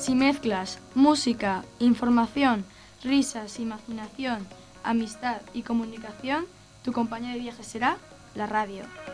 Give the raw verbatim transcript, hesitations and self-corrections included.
Si mezclas música, información, risas, imaginación, amistad y comunicación, tu compañía de viaje será la radio.